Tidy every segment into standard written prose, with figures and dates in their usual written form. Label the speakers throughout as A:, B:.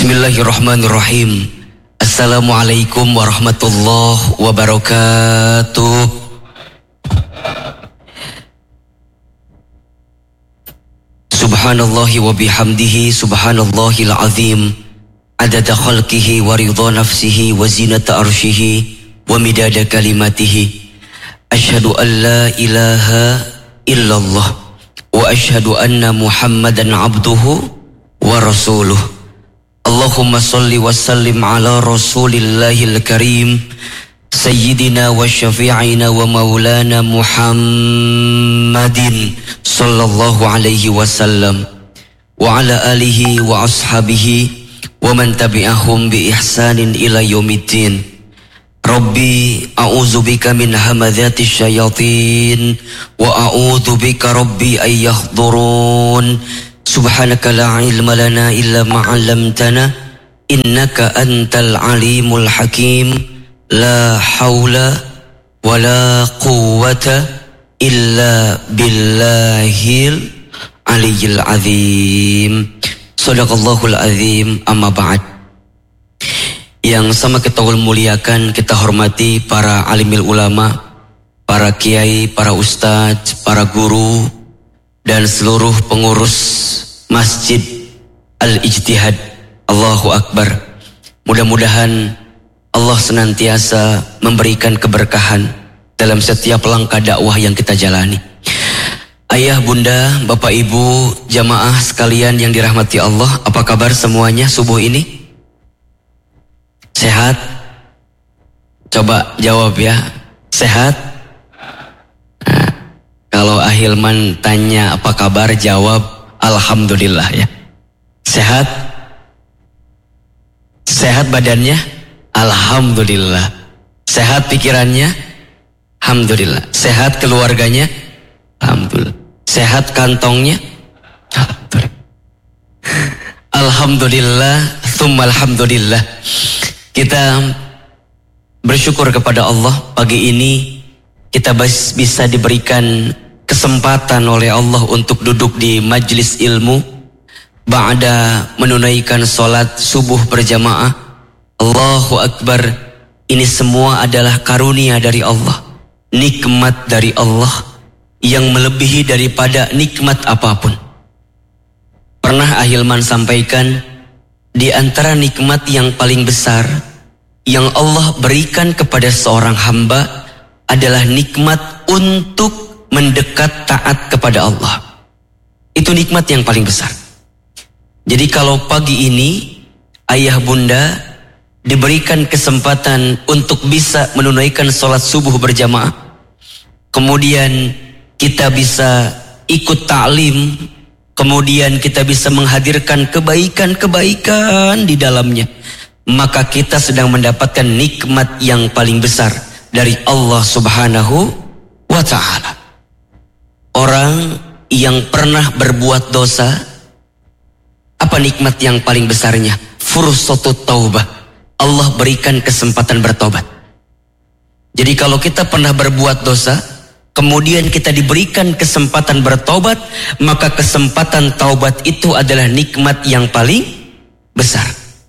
A: Bismillahirrahmanirrahim. Assalamualaikum warahmatullahi wabarakatuh. Subhanallahi wa bihamdihi subhanallahil azim. Adada khalqihi wa ridha nafsihi wa zinata arshihi wa midada kalimatihi. Asyhadu an la ilaha illallah wa asyhadu anna Muhammadan abduhu wa rasuluh. Allahumma salli wa sallim ala rasulillahil karim sayyidina wa syafi'ina wa maulana Muhammadin sallallahu alaihi wasallam wa ala alihi wa ashabihi wa man tabi'ahum bi ihsanin ila yaumiddin. Rabbi a'udzubika min hamadzati syayatin wa a'udzubika rabbi ay yahdurun. Subhanaka la ilma lana illa ma 'allamtana innaka antal alimul hakim. La haula wa la quwwata illa billahil aliyyil azim. Shadaqallahul azim. Amma ba'd. Yang sama kita muliakan, kita hormati para alimil ulama, para kiai, para ustadz, para guru, dan seluruh pengurus Masjid Al-Ijtihad. Allahu Akbar. Mudah-mudahan Allah senantiasa memberikan keberkahan dalam setiap langkah dakwah yang kita jalani. Ayah, bunda, bapak, ibu, jamaah sekalian yang dirahmati Allah, apa kabar semuanya subuh ini? Sehat? Coba jawab ya. Sehat? Nah, kalau Ahilman tanya apa kabar, jawab alhamdulillah ya. Sehat? Sehat badannya? Alhamdulillah. Sehat pikirannya? Alhamdulillah. Sehat keluarganya? Alhamdulillah. Sehat kantongnya? Alhamdulillah. Alhamdulillah, tsumma alhamdulillah. Kita bersyukur kepada Allah pagi ini kita bisa diberikan kesempatan oleh Allah untuk duduk di majlis ilmu ba'da menunaikan salat subuh berjamaah. Allahu Akbar. Ini semua adalah karunia dari Allah, nikmat dari Allah yang melebihi daripada nikmat apapun. Pernah Ahilman sampaikan, di antara nikmat yang paling besar yang Allah berikan kepada seorang hamba adalah nikmat untuk mendekat taat kepada Allah. Itu nikmat yang paling besar. Jadi kalau pagi ini ayah bunda diberikan kesempatan untuk bisa menunaikan sholat subuh berjamaah, kemudian kita bisa ikut ta'lim, kemudian kita bisa menghadirkan kebaikan-kebaikan di dalamnya, maka kita sedang mendapatkan nikmat yang paling besar dari Allah Subhanahu wa ta'ala. Orang yang pernah berbuat dosa, apa nikmat yang paling besarnya? Fursatut taubah. Allah berikan kesempatan bertobat. Jadi kalau kita pernah berbuat dosa, kemudian kita diberikan kesempatan bertobat, maka kesempatan taubat itu adalah nikmat yang paling besar.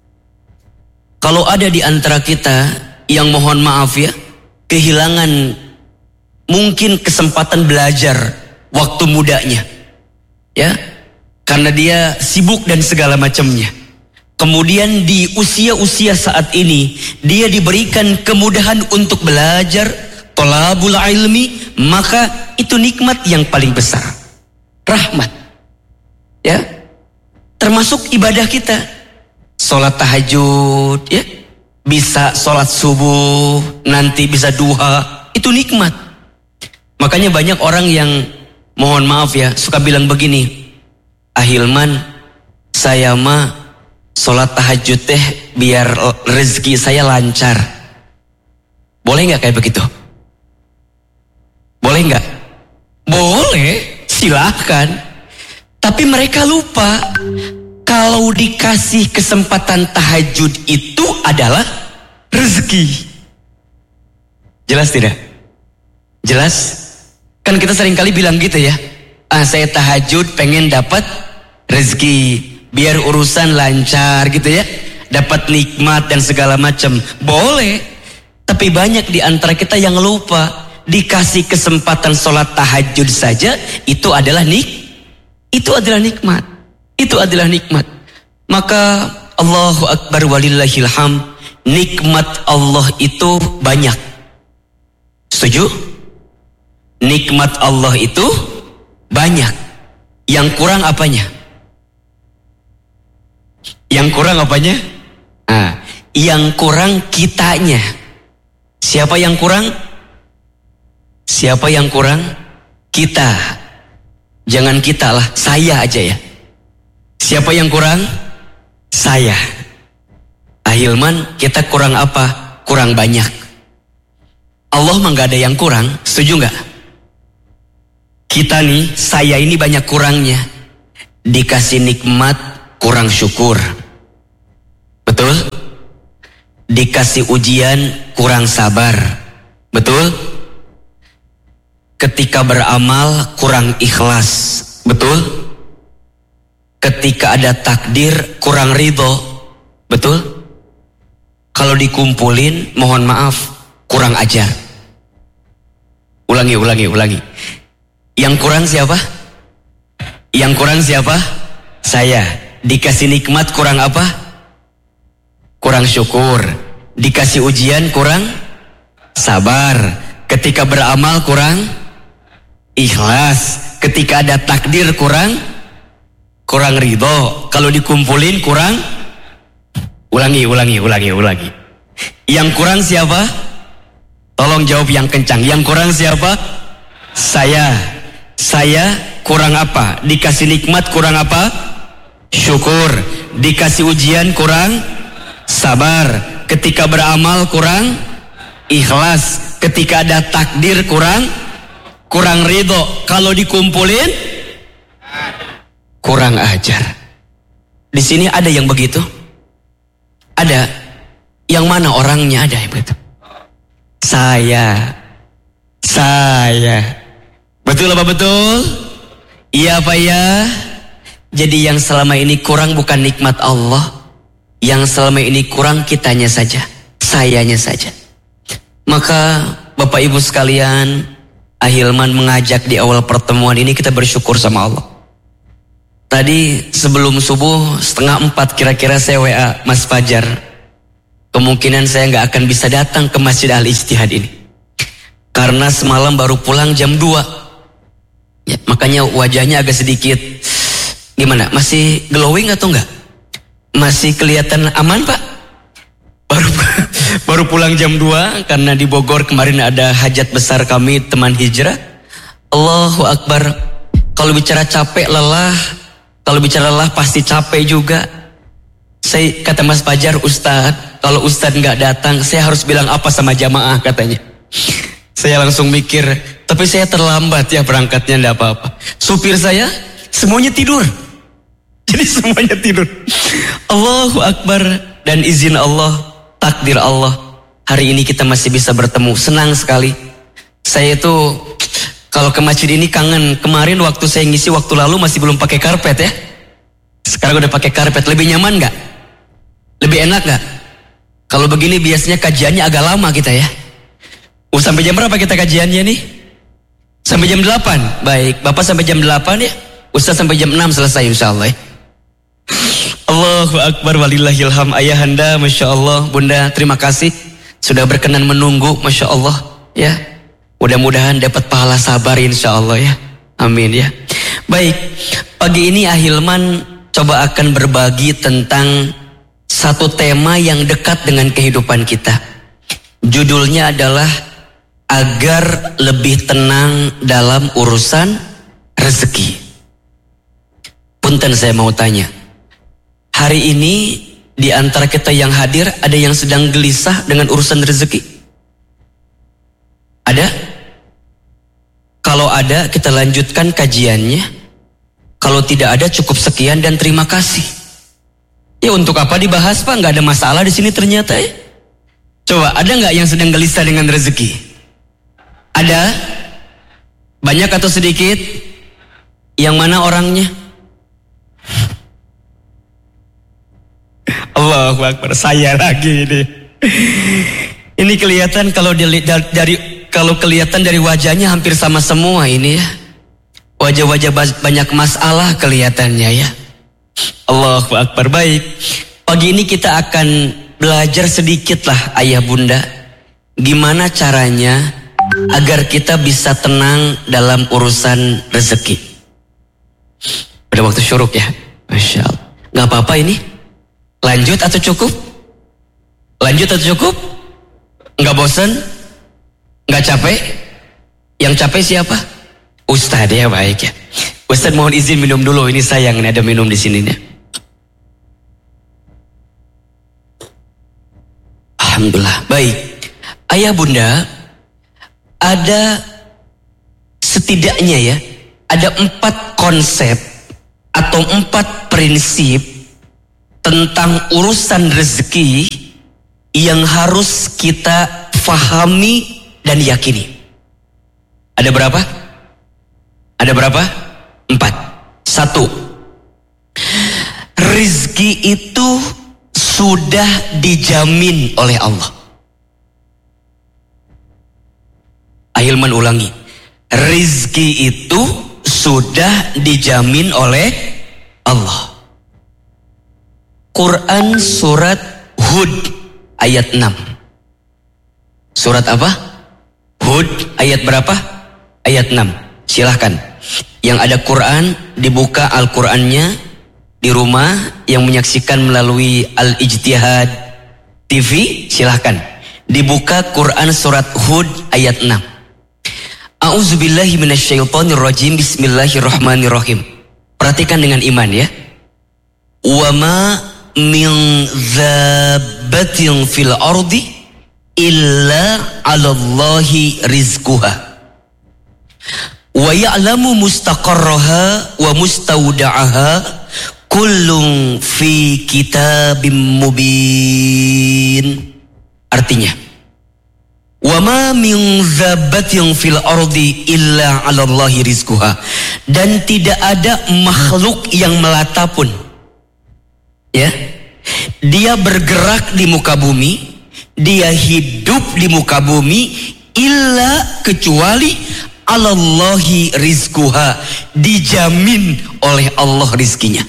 A: Kalau ada di antara kita yang mohon maaf ya, kehilangan mungkin kesempatan belajar waktu mudanya, ya, karena dia sibuk dan segala macamnya. Kemudian di usia-usia saat ini dia diberikan kemudahan untuk belajar, thalabul ilmi, maka itu nikmat yang paling besar. Rahmat. Ya. Termasuk ibadah kita. Salat tahajud, ya. Bisa salat subuh, nanti bisa duha, itu nikmat. Makanya banyak orang yang mohon maaf ya, suka bilang begini, Ahilman, saya mah salat tahajud teh biar rezeki saya lancar. Boleh nggak kayak begitu? Boleh nggak? Boleh, silahkan. Tapi mereka lupa kalau dikasih kesempatan tahajud itu adalah rezeki. Jelas tidak? Jelas? Kan kita seringkali bilang gitu ya. Saya tahajud pengen dapat rezeki. biar urusan lancar gitu ya, dapat nikmat dan segala macam. Boleh, tapi banyak di antara kita yang lupa, dikasih kesempatan sholat tahajud saja itu adalah nikmat. Itu adalah nikmat. Maka Allahu Akbar walillahil hamd, nikmat Allah itu banyak. Setuju? Nikmat Allah itu banyak. Yang kurang apanya? Yang kurang apanya? Yang kurang kitanya. Siapa yang kurang? Siapa yang kurang? Kita. Jangan kita lah, saya aja ya. Siapa yang kurang? Saya. Ahilman, kita kurang apa? Kurang banyak. Allah mah gak ada yang kurang, setuju gak? Kita nih, saya ini banyak kurangnya. Dikasih nikmat, kurang syukur. Betul? Dikasih ujian, kurang sabar. Betul? Ketika beramal, kurang ikhlas. Betul? Ketika ada takdir, kurang ridho. Betul? Kalau dikumpulin, mohon maaf, kurang ajar. Ulangi. Yang kurang siapa? Yang kurang siapa? Saya. Dikasih nikmat kurang apa? Kurang syukur. Dikasih ujian kurang sabar. Ketika beramal kurang ikhlas. Ketika ada takdir kurang ridho. Kalau dikumpulin kurang. Ulangi. Yang kurang siapa? Tolong jawab yang kencang. Yang kurang siapa? Saya kurang apa? Dikasih nikmat kurang apa? Syukur. Dikasih ujian kurang sabar. Ketika beramal kurang ikhlas. Ketika ada takdir kurang ridho. Kalau dikumpulin kurang ajar. Di sini ada yang begitu? Ada. Yang mana orangnya ada yang begitu? Saya. Betul apa betul? Iya apa ya? Jadi yang selama ini kurang bukan nikmat Allah. Yang selama ini kurang kitanya saja, sayanya saja. Maka Bapak Ibu sekalian, Ahilman mengajak di awal pertemuan ini kita bersyukur sama Allah. Tadi sebelum subuh 3:30 kira-kira saya WA Mas Fajar. Kemungkinan saya nggak akan bisa datang ke Masjid Al-Ijtihad ini. Karena semalam baru pulang jam 2. Ya, makanya wajahnya agak sedikit gimana? Masih glowing atau enggak? Masih kelihatan aman Pak? Baru pulang jam 2 karena di Bogor kemarin ada hajat besar kami teman hijrah. Allahu Akbar. Kalau bicara capek lelah, kalau bicara lelah pasti capek juga. Saya kata Mas Fajar, Ustadz, kalau Ustadz nggak datang, saya harus bilang apa sama jamaah katanya. Saya langsung mikir, tapi saya terlambat ya berangkatnya, enggak apa-apa. Supir saya semuanya tidur. Jadi semuanya tidur. Allahu Akbar. Dan izin Allah, takdir Allah, hari ini kita masih bisa bertemu. Senang sekali. Saya itu kalau ke masjid ini kangen. Kemarin waktu saya ngisi waktu lalu masih belum pakai karpet ya. Sekarang udah pakai karpet. Lebih nyaman gak? Lebih enak gak? Kalau begini biasanya kajiannya agak lama kita ya. Sampai jam berapa kita kajiannya nih? Sampai jam 8. Baik, Bapak sampai jam 8 ya. Ustaz sampai jam 6 selesai insya Allah ya. Allahu Akbar walillahil hamd. Ayahanda, Masya Allah. Bunda, terima kasih sudah berkenan menunggu, Masya Allah ya. Mudah-mudahan dapat pahala sabar insya Allah ya. Amin ya. Baik, pagi ini Ahilman coba akan berbagi tentang satu tema yang dekat dengan kehidupan kita. Judulnya adalah agar lebih tenang dalam urusan rezeki. Punten saya mau tanya, hari ini di antara kita yang hadir ada yang sedang gelisah dengan urusan rezeki? Ada? Kalau ada kita lanjutkan kajiannya. Kalau tidak ada cukup sekian dan terima kasih. Ya untuk apa dibahas Pak? Nggak ada masalah di sini ternyata ya. Coba ada nggak yang sedang gelisah dengan rezeki? Ada? Banyak atau sedikit? Yang mana orangnya? Allahu Akbar, saya lagi ini. Ini kelihatan kalau kelihatan dari wajahnya hampir sama semua ini ya. Wajah-wajah banyak masalah kelihatannya ya. Allahu Akbar. Baik, pagi ini kita akan belajar sedikit lah ayah bunda, gimana caranya agar kita bisa tenang dalam urusan rezeki. Pada waktu syuruk ya, Masya Allah. Gak apa-apa ini. Lanjut atau cukup? Lanjut atau cukup? Gak bosan? Gak capek? Yang capek siapa? Ustadz ya, baik ya. Ustadz mohon izin minum dulu, ini sayang ada minum di sini nih. Alhamdulillah. Baik, ayah bunda, ada setidaknya ya, ada 4 konsep atau 4 prinsip tentang urusan rezeki yang harus kita fahami dan yakini. Ada berapa? Ada berapa? 4. 1. Rezeki itu sudah dijamin oleh Allah. Ahilman ulangi. Rizki itu sudah dijamin oleh Allah. Quran surat Hud ayat 6. Surat apa? Hud ayat berapa? Ayat 6. Silahkan. Yang ada Quran, dibuka Al-Qurannya di rumah. Yang menyaksikan melalui Al-Ijtihad TV, silahkan. Dibuka Quran surat Hud ayat 6. A'udzubillahi minasyaitonirrajim. Bismillahirrahmanirrahim. Perhatikan dengan iman ya. Wa ma min dzabbatin fil ardi illa 'alallahi rizquha wa ya'lamu mustaqarraha wa mustawda'aha kullun fi kitabim mubin. Artinya, wa ma min dzabbatin fil ardi illa 'alallahi rizquha, dan tidak ada makhluk yang melata pun ya, dia bergerak di muka bumi, dia hidup di muka bumi, illa kecuali 'alallahi rizquha, dijamin oleh Allah rizkinya.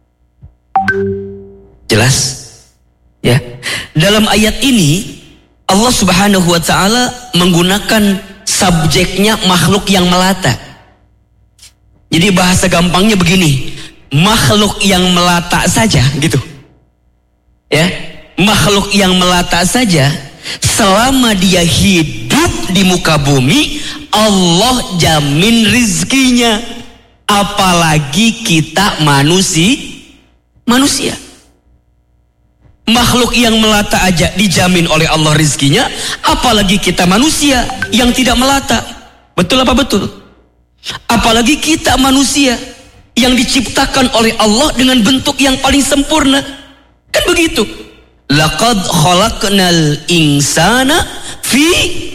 A: Jelas ya. Dalam ayat ini Allah Subhanahu wa ta'ala menggunakan subjeknya makhluk yang melata. Jadi bahasa gampangnya begini, makhluk yang melata saja gitu ya, makhluk yang melata saja selama dia hidup di muka bumi Allah jamin rizkinya, apalagi kita manusia. Makhluk yang melata aja dijamin oleh Allah rizkinya, apalagi kita manusia yang tidak melata. Betul apa betul? Apalagi kita manusia yang diciptakan oleh Allah dengan bentuk yang paling sempurna. Kan begitu. Laqad khalaqnal insana fi